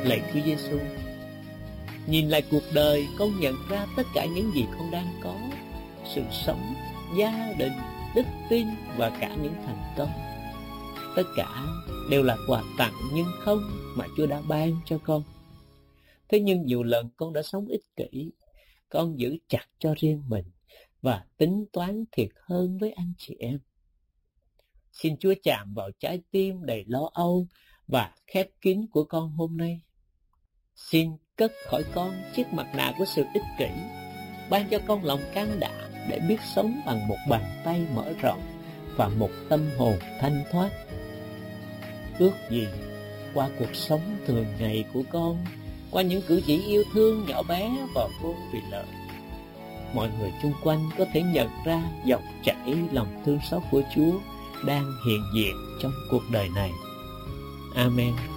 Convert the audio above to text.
Lạy Chúa Giêsu, nhìn lại cuộc đời, con nhận ra tất cả những gì con đang có: sự sống, gia đình, đức tin và cả những thành công. Tất cả đều là quà tặng nhưng không mà Chúa đã ban cho con. Thế nhưng nhiều lần con đã sống ích kỷ, con giữ chặt cho riêng mình và tính toán thiệt hơn với anh chị em. Xin Chúa chạm vào trái tim đầy lo âu và khép kín của con hôm nay. Xin cất khỏi con chiếc mặt nạ của sự ích kỷ, ban cho con lòng can đảm để biết sống bằng một bàn tay mở rộng và một tâm hồn thanh thoát. Ước gì qua cuộc sống thường ngày của con, qua những cử chỉ yêu thương nhỏ bé và vô vì lợi, mọi người chung quanh có thể nhận ra dòng chảy lòng thương xót của Chúa đang hiện diện trong cuộc đời này. Amen.